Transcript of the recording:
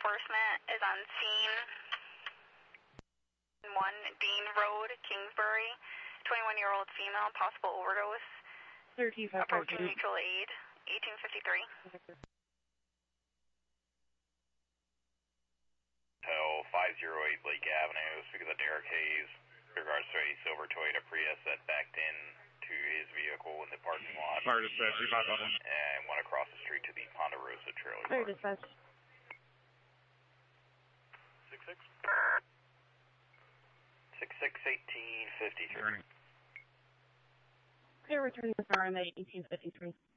enforcement is on scene. 1 Dean Road, Kingsbury. 21-year-old female, possible overdose. 13-5. Approaching mutual aid, 1853. Hotel 508 Lake Avenue, speak of the Derek Hayes. Regards to a silver Toyota Prius that backed in to his vehicle in the parking lot. Fire dispatch, we got on. And went across the street to the Ponderosa trailer Fire park. dispatch. 66? 66-18-53. Clear returning to RMA 1853.